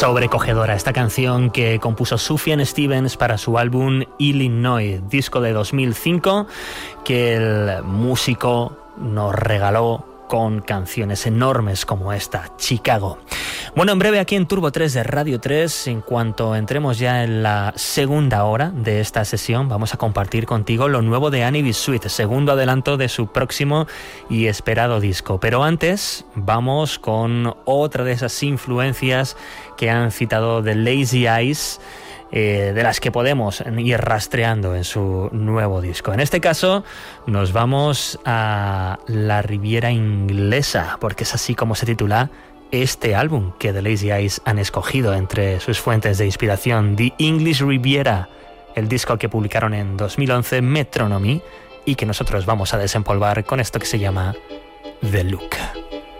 Sobrecogedora esta canción que compuso Sufjan Stevens para su álbum Illinois, disco de 2005 que el músico nos regaló con canciones enormes como esta, Chicago. Bueno, en breve aquí en Turbo 3 de Radio 3, en cuanto entremos ya en la segunda hora de esta sesión, vamos a compartir contigo lo nuevo de Annie B. Sweet, segundo adelanto de su próximo y esperado disco. Pero antes, vamos con otra de esas influencias que han citado The Lazy Eyes, de las que podemos ir rastreando en su nuevo disco. En este caso nos vamos a la Riviera Inglesa, porque es así como se titula este álbum que The Lazy Eyes han escogido entre sus fuentes de inspiración, The English Riviera, el disco que publicaron en 2011, Metronomy, y que nosotros vamos a desempolvar con esto que se llama The Look.